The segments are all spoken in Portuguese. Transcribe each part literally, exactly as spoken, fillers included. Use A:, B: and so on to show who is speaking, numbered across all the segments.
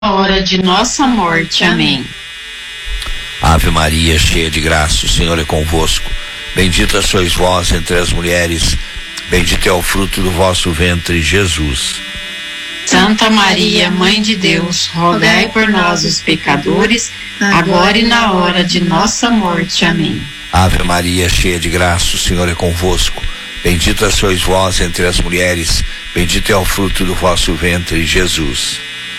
A: hora de nossa morte. Amém.
B: Ave Maria, cheia de graça, o Senhor é convosco. Bendita sois vós entre as mulheres, bendito é o fruto do vosso ventre, Jesus.
A: Santa Maria, Mãe de Deus, rogai por nós, os pecadores, agora e na hora de nossa morte. Amém.
B: Ave Maria, cheia de graça, o Senhor é convosco. Bendita sois vós entre as mulheres, bendito é o fruto do vosso ventre, Jesus.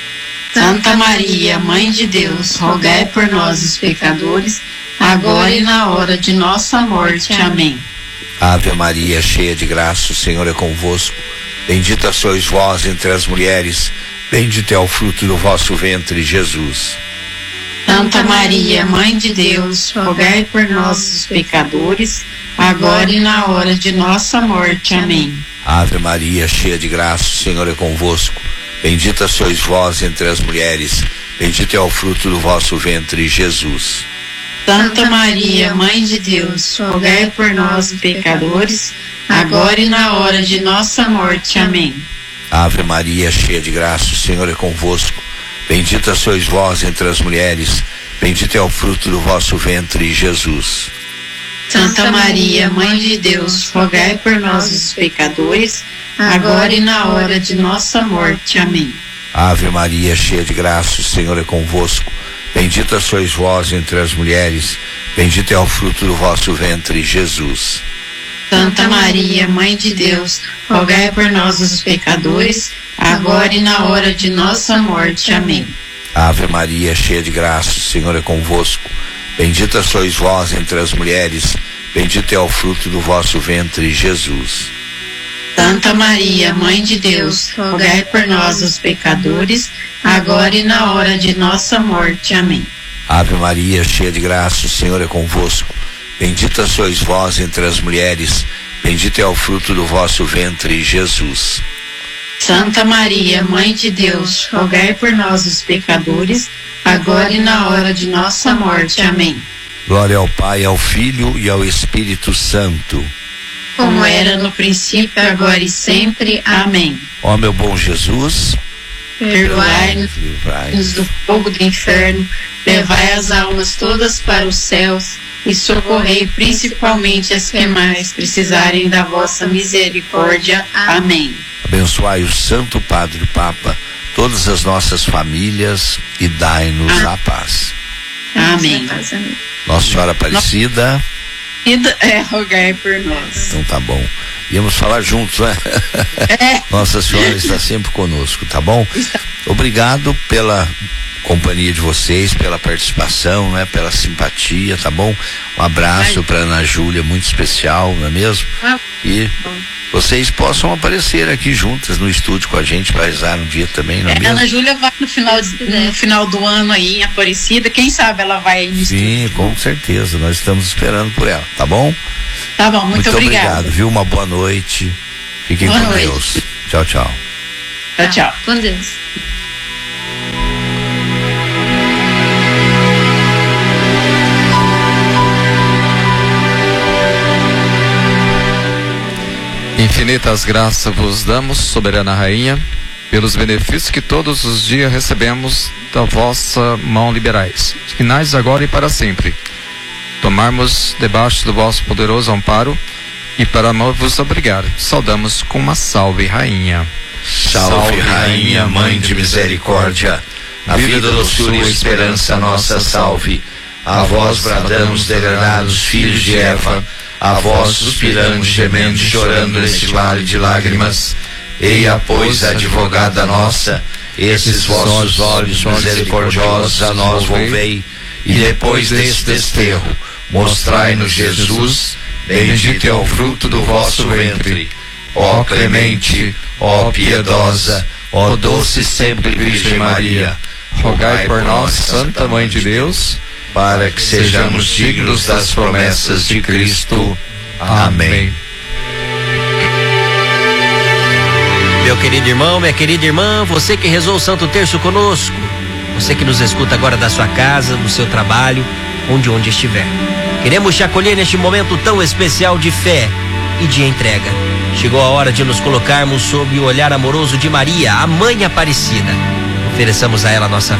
A: Santa Maria, Mãe de Deus, rogai por nós, os pecadores, agora e na hora de nossa morte. Amém.
B: Ave Maria, cheia de graça, o Senhor é convosco. Bendita sois vós entre as mulheres, bendito é o fruto do vosso ventre, Jesus.
A: Santa Maria, Mãe de Deus, rogai por nós, os pecadores, agora e na hora de nossa morte. Amém.
B: Ave Maria, cheia de graça, o Senhor é convosco. Bendita sois vós entre as mulheres, bendito é o fruto do vosso ventre, Jesus.
A: Santa Maria, Mãe de Deus, rogai por nós, pecadores, agora e na hora de nossa morte. Amém.
B: Ave Maria, cheia de graça, o Senhor é convosco. Bendita sois vós entre as mulheres, bendito é o fruto do vosso ventre, Jesus.
A: Santa Maria, Mãe de Deus, rogai por nós, os pecadores, agora e na hora de nossa morte. Amém.
B: Ave Maria, cheia de graça, o Senhor é convosco. Bendita sois vós entre as mulheres, bendito é o fruto do vosso ventre, Jesus.
A: Santa Maria, Mãe de Deus, rogai por nós, os pecadores, agora e na hora de nossa morte. Amém.
B: Ave Maria, cheia de graça, o Senhor é convosco. Bendita sois vós entre as mulheres, bendito é o fruto do vosso ventre, Jesus.
A: Santa Maria, Mãe de Deus, rogai por nós, os pecadores, agora e na hora de nossa morte. Amém.
B: Ave Maria, cheia de graça, o Senhor é convosco. Bendita sois vós entre as mulheres, bendito é o fruto do vosso ventre, Jesus.
A: Santa Maria, Mãe de Deus, rogai por nós, os pecadores, agora e na hora de nossa morte. Amém.
B: Glória ao Pai, ao Filho e ao Espírito Santo.
A: Como era no princípio, agora e sempre. Amém.
B: Ó meu bom Jesus,
A: perdoai-nos, livrai-nos do fogo do inferno, levai as almas todas para os céus e socorrei principalmente as que mais precisarem da vossa misericórdia. Amém.
B: Abençoai o Santo Padre Papa, todas as nossas famílias e dai-nos ah. a paz.
A: Amém.
B: Nossa Senhora Aparecida,
A: é, rogai por nós.
B: Então tá bom. Íamos falar juntos, né?
A: É.
B: Nossa Senhora está sempre conosco, tá bom? Obrigado pela companhia de vocês, pela participação, né? Pela simpatia, tá bom? Um abraço para Ana Júlia, muito especial, não é mesmo?
A: Ah,
B: e vocês possam aparecer aqui juntas no estúdio com a gente para rezar um dia também, não é, é mesmo?
A: Ana Júlia vai no final, no final do ano aí em Aparecida, quem sabe ela vai aí no
B: Sim,
A: estúdio.
B: Com certeza, nós estamos esperando por ela, tá bom?
A: Tá bom, muito, muito obrigado.
B: obrigado, viu? Uma boa noite. Fiquem
A: boa
B: com
A: noite.
B: Deus. Tchau, tchau.
A: Tchau, tchau. Com Deus.
C: Infinitas graças vos damos, soberana rainha, pelos benefícios que todos os dias recebemos da vossa mão liberais, dignais agora e para sempre. Tomarmos debaixo do vosso poderoso amparo e para amor vos obrigar, saudamos com uma salve, rainha.
B: Salve, rainha, mãe de misericórdia, a vida, doçura e esperança nossa salve. A vós bradamos, degradados filhos de Eva, a vós suspiramos, gemendo e chorando neste vale de lágrimas. Eia, pois, advogada nossa, esses vossos olhos misericordiosos a nós volvei, e depois deste desterro, mostrai-nos Jesus, bendito é o fruto do vosso ventre. Ó clemente, ó piedosa, ó doce sempre Virgem Maria,
C: rogai por nós, Santa Mãe de Deus,
B: para que sejamos dignos das promessas de Cristo. Amém.
D: Meu querido irmão, minha querida irmã, você que rezou o Santo Terço conosco, você que nos escuta agora da sua casa, do seu trabalho, onde onde estiver, queremos te acolher neste momento tão especial de fé e de entrega. Chegou a hora de nos colocarmos sob o olhar amoroso de Maria, a Mãe Aparecida. Ofereçamos a ela a nossa